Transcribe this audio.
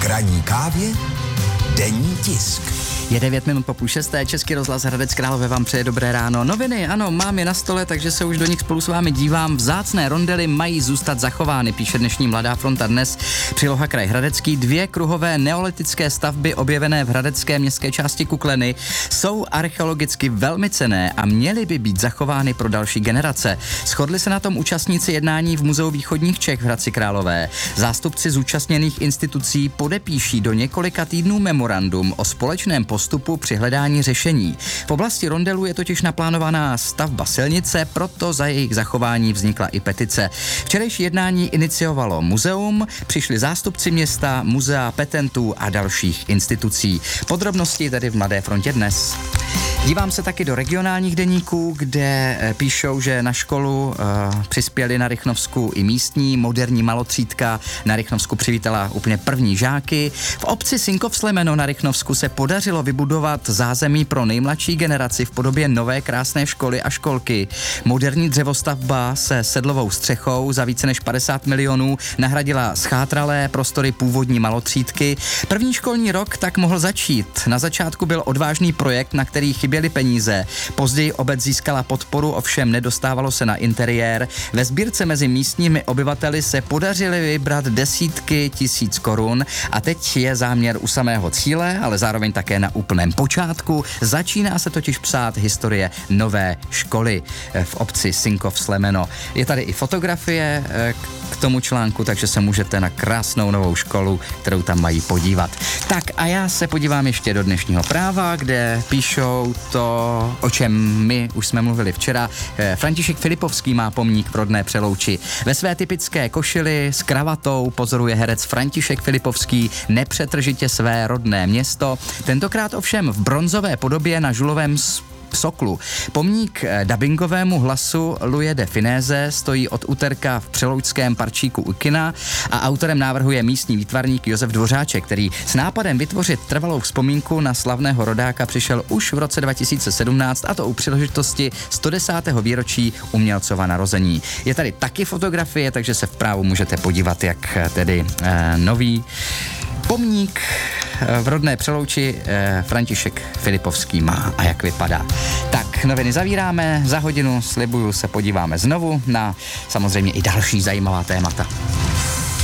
K ranní kávě denní tisk. Je 9 minut po 5:30, Český rozhlas Hradec Králové vám přeje dobré ráno. Noviny, ano, mám je na stole, takže se už do nich spolu s vámi dívám. Vzácné rondely mají zůstat zachovány, píše dnešní Mladá fronta dnes. Příloha kraj Hradecký, 2 kruhové neolitické stavby objevené v hradecké městské části Kukleny jsou archeologicky velmi cenné a měly by být zachovány pro další generace. Shodli se na tom účastníci jednání v Muzeu východních Čech v Hradci Králové. Zástupci zúčastněných institucí podepíší do několika týdnů memorandum o společném postupu při hledání řešení. V oblasti rondelů je totiž naplánovaná stavba silnice, proto za jejich zachování vznikla i petice. Včerejší jednání iniciovalo muzeum, přišli zástupci města, muzea, petentů a dalších institucí. Podrobnosti tedy v Mladé frontě dnes. Dívám se taky do regionálních deníků, kde píšou, že na školu přispěli na Rychnovsku i místní moderní malotřídka. Na Rychnovsku přivítala úplně první žáky. V obci Sinkov-Slemeno na Rychnovsku se podařilo vybudovat zázemí pro nejmladší generaci v podobě nové krásné školy a školky. Moderní dřevostavba se sedlovou střechou za více než 50 milionů nahradila schátralé prostory původní malotřídky. První školní rok tak mohl začít. Na začátku byl odvážný projekt, na který chyběly peníze. Později obec získala podporu, ovšem nedostávalo se na interiér. Ve sbírce mezi místními obyvateli se podařily vybrat desítky tisíc korun a teď je záměr u samého cíle, ale zároveň také na úplném počátku. Začíná se totiž psát historie nové školy v obci Sinkov-Slemeno. Je tady i fotografie k tomu článku, takže se můžete na krásnou novou školu, kterou tam mají, podívat. Tak a já se podívám ještě do dnešního Práva, kde píšou to, o čem my už jsme mluvili včera. František Filipovský má pomník v rodné Přelouči. Ve své typické košili s kravatou pozoruje herec František Filipovský nepřetržitě své rodné město. Tentokrát ovšem v bronzové podobě na žulovém soklu. Pomník dabingovému hlasu Louise de Finéze stojí od úterka v přeloučském parčíku u kina a autorem návrhu je místní výtvarník Josef Dvořáček, který s nápadem vytvořit trvalou vzpomínku na slavného rodáka přišel už v roce 2017, a to u příležitosti 110. výročí umělcova narození. Je tady taky fotografie, takže se v Právu můžete podívat, jak tedy nový pomník v rodné Přelouči František Filipovský má a jak vypadá. Tak, noviny zavíráme, za hodinu, slibuju, se podíváme znovu na samozřejmě i další zajímavá témata.